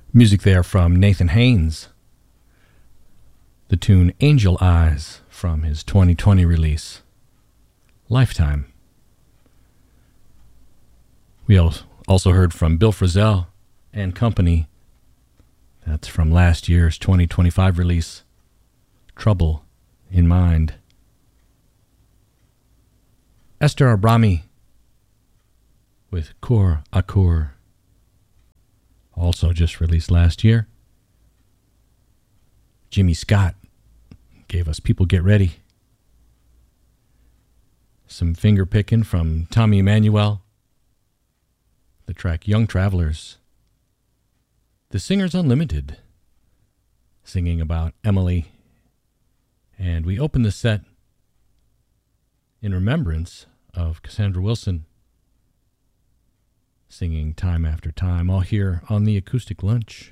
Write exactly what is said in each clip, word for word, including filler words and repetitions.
Music there from Nathan Haynes. The tune Angel Eyes from his twenty twenty release, Lifetime. We also heard from Bill Frisell and Company. That's from last year's twenty twenty-five release, Trouble in Mind. Esther Abrami with Cour à Cour, also just released last year. Jimmy Scott gave us People Get Ready. Some finger picking from Tommy Emmanuel. The track Young Travelers. The Singers Unlimited, singing about Emily. And we open the set in remembrance of Cassandra Wilson, singing Time After Time, all here on the Acoustic Lunch.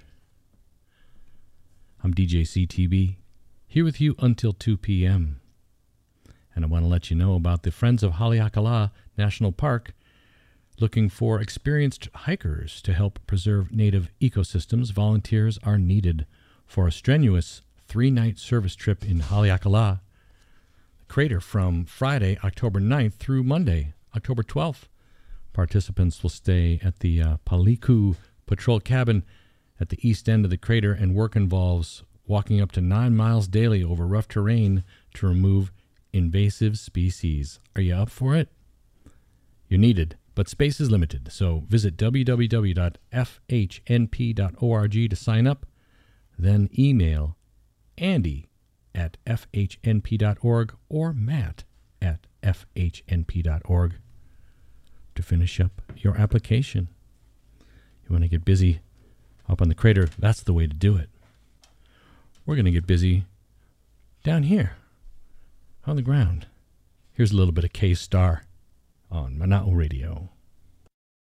I'm D J C T B, here with you until two p.m. And I want to let you know about the Friends of Haleakala National Park, looking for experienced hikers to help preserve native ecosystems. Volunteers are needed for a strenuous three-night service trip in Haleakala Crater from Friday, October ninth through Monday, October twelfth. Participants will stay at the uh, Paliku Patrol Cabin at the east end of the crater, and work involves walking up to nine miles daily over rough terrain to remove invasive species. Are you up for it? You're needed, but space is limited, so visit w w w dot f h n p dot org to sign up, then email Andy at f h n p dot org or Matt at f h n p dot org to finish up your application. You want to get busy up on the crater, that's the way to do it. We're going to get busy down here on the ground. Here's a little bit of K-Star on Mana'o Radio.